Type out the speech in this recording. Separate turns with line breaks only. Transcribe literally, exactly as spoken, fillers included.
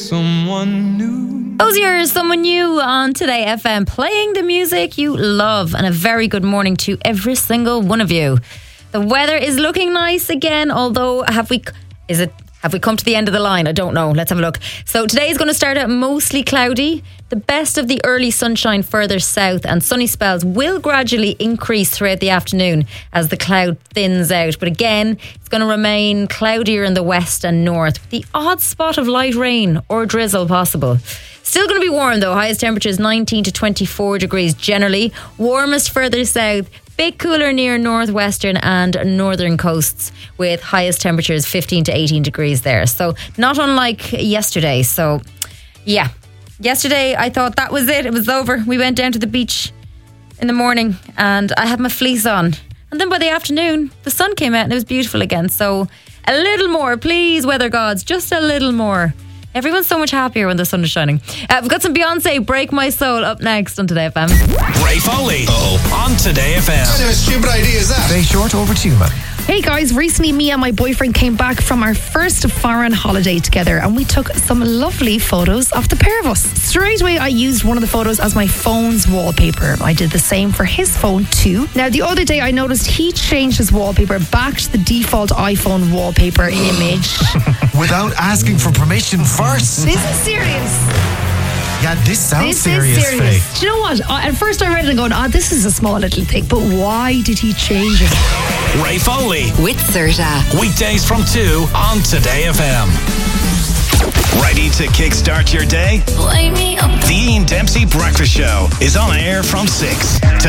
Someone new.
Osier, someone new on Today F M, playing the music you love, and a very good morning to every single one of you. The weather is looking nice again, although have we is it have we come to the end of the line? I don't know. Let's have a look. So today is going to start out mostly cloudy. The best of the early sunshine further south, and sunny spells will gradually increase throughout the afternoon as the cloud thins out. But again, it's going to remain cloudier in the west and north, with the odd spot of light rain or drizzle possible. Still going to be warm though. Highest temperatures nineteen to twenty-four degrees generally. Warmest further south. Bit cooler near northwestern and northern coasts, with highest temperatures fifteen to eighteen degrees there. So not unlike yesterday. So yeah, yesterday I thought that was it. It was over. We went down to the beach in the morning and I had my fleece on. And then by the afternoon, the sun came out and it was beautiful again. So a little more, please, weather gods, just a little more. Everyone's so much happier when the sun is shining. Uh, we've got some Beyonce, Break My Soul, up next on Today F M.
Ray Foley
Uh-oh.
on Today F M.
What kind of a stupid idea is that?
Very short, over to you, man.
Hey guys, recently me and my boyfriend came back from our first foreign holiday together, and we took some lovely photos of the pair of us. Straight away I used one of the photos as my phone's wallpaper. I did the same for his phone too. Now the other day I noticed he changed his wallpaper back to the default iPhone wallpaper image.
Without asking for permission first.
This is serious.
Yeah, this sounds
This
serious,
is serious.
Faye.
Do you know what? I- At first I read it and going, ah, oh, this is a small little thing, but why did he change it?
Ray Foley.
With Serta.
Weekdays from two on Today F M. Ready to kickstart your day?
Wake me up.
The Ian Dempsey Breakfast Show is on air from six to